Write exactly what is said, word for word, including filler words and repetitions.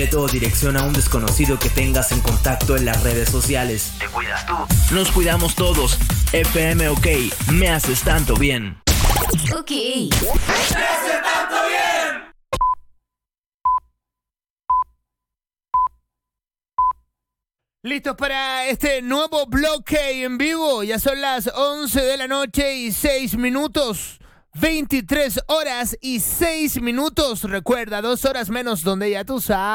Todo dirección a un desconocido que tengas en contacto en las redes sociales. Te cuidas tú. Nos cuidamos todos. F M OK, me haces tanto bien. OK. ¡Me hace tanto bien! Listos para este nuevo bloque en vivo. Ya son las once de la noche y seis minutos. veintitrés horas y seis minutos. Recuerda, dos horas menos donde ya tú sabes.